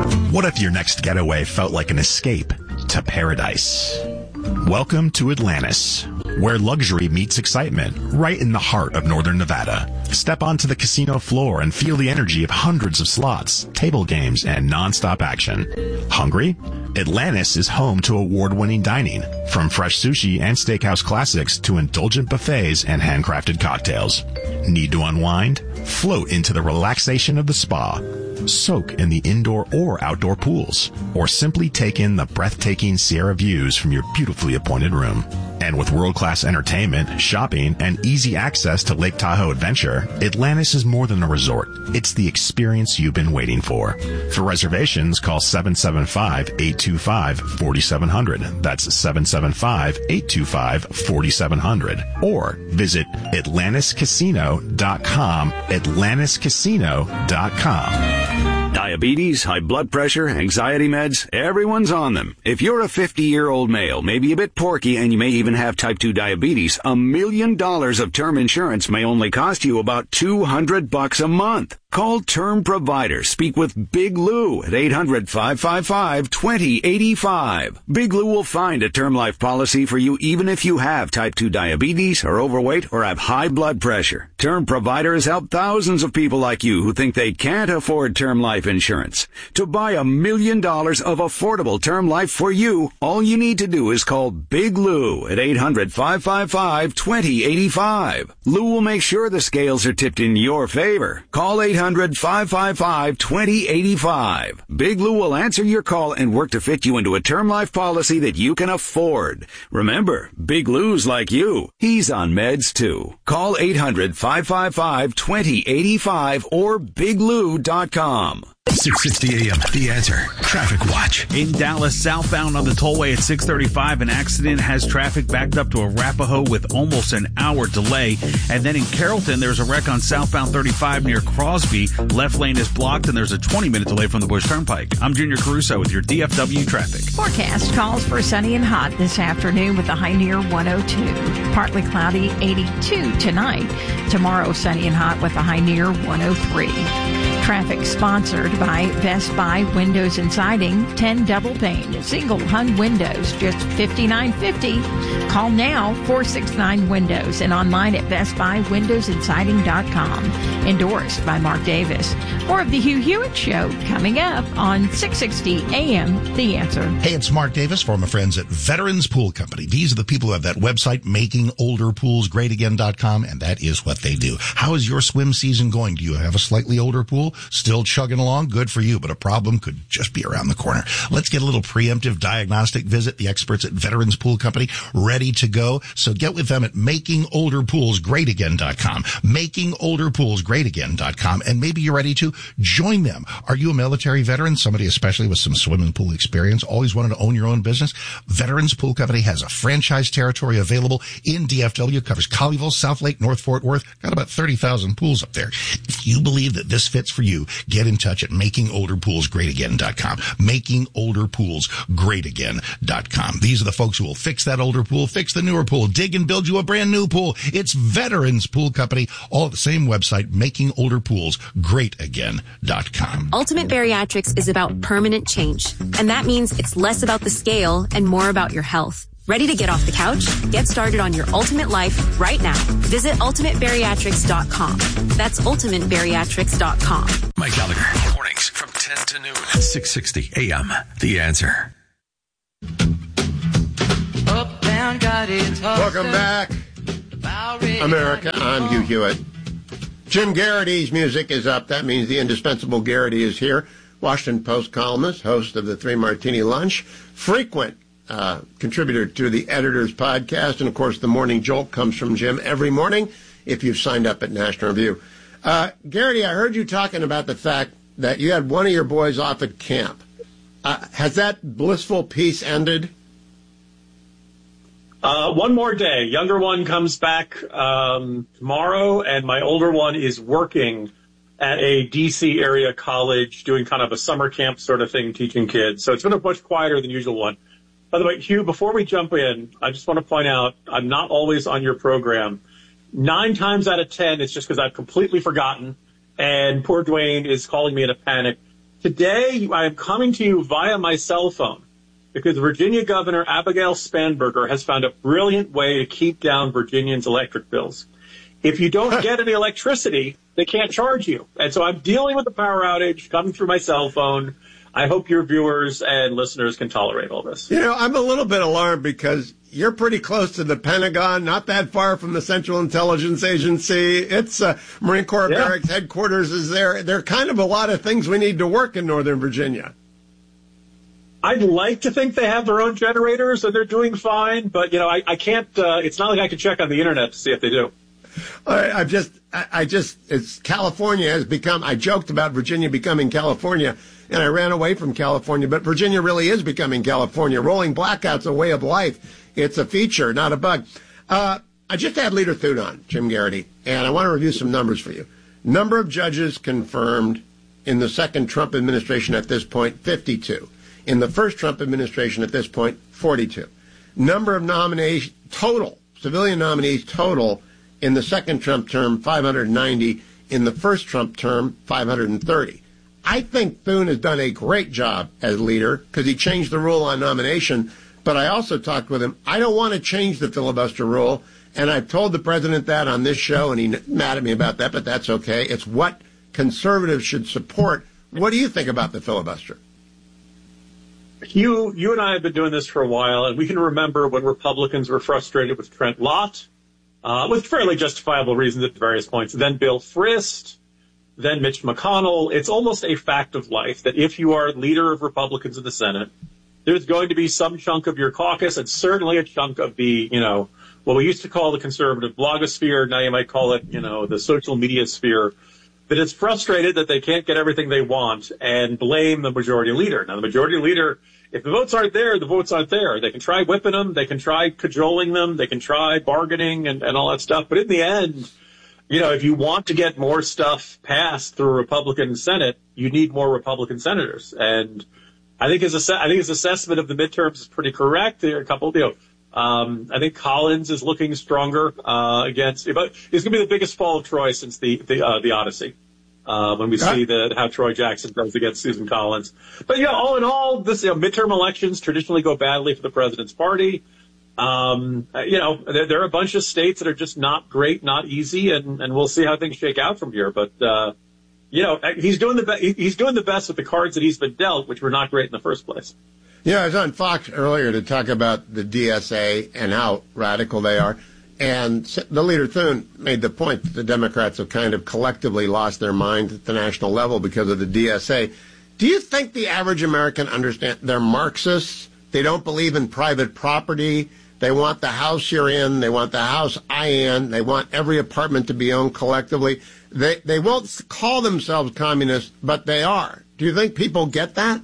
What if your next getaway felt like an escape to paradise? Welcome to Atlantis, where luxury meets excitement, right in the heart of northern Nevada. Step onto the casino floor and feel the energy of hundreds of slots, table games, and non-stop action. Hungry? Atlantis is home to award-winning dining, from fresh sushi and steakhouse classics to indulgent buffets and handcrafted cocktails. Need to unwind? Float into the relaxation of the spa. Soak in the indoor or outdoor pools, or simply take in the breathtaking Sierra views from your beautifully appointed room. And with world-class entertainment, shopping, and easy access to Lake Tahoe Adventure, Atlantis is more than a resort. It's the experience you've been waiting for. For reservations, call 775-825-4700. That's 775-825-4700. Or visit AtlantisCasino.com, AtlantisCasino.com. Diabetes, high blood pressure, anxiety meds, everyone's on them. If you're a 50-year-old male, maybe a bit porky, and you may even have type 2 diabetes, $1 million of term insurance may only cost you about $200 a month. Call Term Provider. Speak with Big Lou at 800-555-2085. Big Lou will find a term life policy for you even if you have type 2 diabetes, are overweight, or have high blood pressure. Term Provider has helped thousands of people like you who think they can't afford term life insurance. To buy $1 million of affordable term life for you, all you need to do is call Big Lou at 800-555-2085. Lou will make sure the scales are tipped in your favor. Call 800-555-2085. Big Lou will answer your call and work to fit you into a term life policy that you can afford. Remember, Big Lou's like you. He's on meds too. Call 800-555-2085 or biglou.com. 660 AM, The Answer. Traffic Watch. In Dallas, southbound on the tollway at 635, an accident has traffic backed up to Arapahoe with almost an hour delay. And then in Carrollton, there's a wreck on southbound 35 near Crosby. Left lane is blocked and there's a 20-minute delay from the Bush Turnpike. I'm Junior Caruso with your DFW traffic. Forecast calls for sunny and hot this afternoon with a high near 102. Partly cloudy, 82 tonight. Tomorrow, sunny and hot with a high near 103. Traffic sponsored by Best Buy Windows and Siding, 10 double pane, single hung windows, just $59.50. Call now, 469 Windows, and online at bestbuywindowsandsiding.com. Endorsed by Mark Davis. More of the Hugh Hewitt Show coming up on 660 AM, The Answer. Hey, it's Mark Davis from my friends at Veterans Pool Company. These are the people who have that website, makingolderpoolsgreatagain.com, and that is what they do. How is your swim season going? Do you have a slightly older pool? Still chugging along? Good for you, but a problem could just be around the corner. Let's get a little preemptive diagnostic visit. The experts at Veterans Pool Company ready to go. So get with them at makingolderpoolsgreatagain.com, makingolderpoolsgreatagain.com, and maybe you're ready to join them. Are you a military veteran? Somebody especially with some swimming pool experience? Always wanted to own your own business? Veterans Pool Company has a franchise territory available in DFW. Covers Colleyville, South Lake, North Fort Worth. Got about 30,000 pools up there. If you believe that this fits for you, get in touch at makingolderpoolsgreatagain.com, makingolderpoolsgreatagain.com. These are the folks who will fix that older pool, fix the newer pool, dig and build you a brand new pool. It's Veterans Pool Company, all at the same website, makingolderpoolsgreatagain.com. Ultimate Bariatrics is about permanent change, and that means it's less about the scale and more about your health. Ready to get off the couch? Get started on your ultimate life right now. Visit ultimatebariatrics.com. That's ultimatebariatrics.com. Mike Gallagher, mornings from 10 to noon, 660 AM, The Answer. Up, down, got it. Welcome back, America. I'm Hugh Hewitt. Jim Garrity's music is up. That means the indispensable Garrity is here. Washington Post columnist, host of the Three Martini Lunch, frequent contributor to the Editor's Podcast, and of course the Morning Jolt comes from Jim every morning if you've signed up at National Review. Garrity, I heard you talking about the fact that you had one of your boys off at camp. Has that blissful peace ended? One more day. Younger one comes back tomorrow, and my older one is working at a D.C. area college doing kind of a summer camp sort of thing, teaching kids. So it's been a much quieter than usual one. By the way, Hugh, before we jump in, I just want to point out I'm not always on your program. 9 times out of 10, it's just because I've completely forgotten, and poor Dwayne is calling me in a panic. Today, I am coming to you via my cell phone because Virginia Governor Abigail Spanberger has found a brilliant way to keep down Virginians' electric bills. If you don't get any electricity, they can't charge you. And so I'm dealing with the power outage coming through my cell phone. I hope your viewers and listeners can tolerate all this. You know, I'm a little bit alarmed because you're pretty close to the Pentagon, not that far from the Central Intelligence Agency. It's Marine Corps Barracks headquarters is there. There are kind of a lot of things we need to work in Northern Virginia. I'd like to think they have their own generators and they're doing fine, but, you know, I can't, it's not like I can check on the internet to see if they do. It's California has become, I joked about Virginia becoming California, and I ran away from California, but Virginia really is becoming California. Rolling blackouts a way of life. It's a feature, not a bug. I just had Leader Thune on, Jim Garrity, and I want to review some numbers for you. Number of judges confirmed in the second Trump administration at this point, 52. In the first Trump administration at this point, 42. Number of nominees total, civilian nominees total, in the second Trump term, 590. In the first Trump term, 530. I think Thune has done a great job as leader because he changed the rule on nomination. But I also talked with him. I don't want to change the filibuster rule. And I've told the president that on this show, and he's mad at me about that, but that's okay. It's what conservatives should support. What do you think about the filibuster? You and I have been doing this for a while, and we can remember when Republicans were frustrated with Trent Lott, with fairly justifiable reasons at various points. Then Bill Frist, then Mitch McConnell. It's almost a fact of life that if you are leader of Republicans in the Senate, there's going to be some chunk of your caucus and certainly a chunk of the, you know, what we used to call the conservative blogosphere. Now you might call it, you know, the social media sphere, that is frustrated that they can't get everything they want and blame the majority leader. Now, the majority leader, if the votes aren't there, the votes aren't there. They can try whipping them. They can try cajoling them. They can try bargaining and all that stuff. But in the end, you know, if you want to get more stuff passed through a Republican Senate, you need more Republican senators. And I think his assessment of the midterms is pretty correct. There are a couple, you know, I think Collins is looking stronger against, but it's going to be the biggest fall of Troy since the Odyssey. When we see how Troy Jackson does against Susan Collins. But yeah, all in all, this, you know, midterm elections traditionally go badly for the president's party. You know, there are a bunch of states that are just not great, not easy, and we'll see how things shake out from here. But you know, he's doing the best with the cards that he's been dealt, which were not great in the first place. Yeah, I was on Fox earlier to talk about the DSA and how radical they are. And the leader, Thune, made the point that the Democrats have kind of collectively lost their mind at the national level because of the DSA. Do you think the average American understands they're Marxists? They don't believe in private property. They want the house you're in. They want the house I in. They want every apartment to be owned collectively. They won't call themselves communists, but they are. Do you think people get that?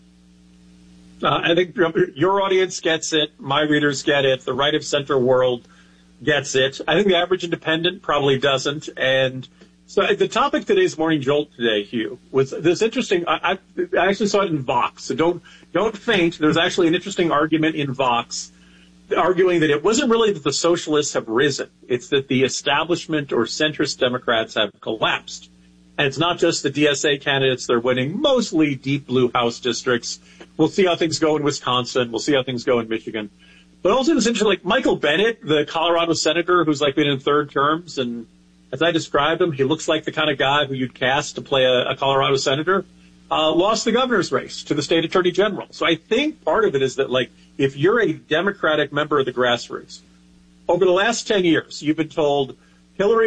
I think your audience gets it. My readers get it. The right of center world gets it. I think the average independent probably doesn't. And so the topic today's Morning Jolt today, Hugh, was this interesting. I actually saw it in Vox. So don't faint. There's actually an interesting argument in Vox arguing that it wasn't really that the socialists have risen. It's that the establishment or centrist Democrats have collapsed. And it's not just the DSA candidates. They're winning mostly deep blue House districts. We'll see how things go in Wisconsin. We'll see how things go in Michigan. But also this interesting, like Michael Bennet, the Colorado senator who's like been in third terms. And as I described him, he looks like the kind of guy who you'd cast to play a Colorado senator, lost the governor's race to the state attorney general. So I think part of it is that, like, if you're a Democratic member of the grassroots, over the last 10 years, you've been told Hillary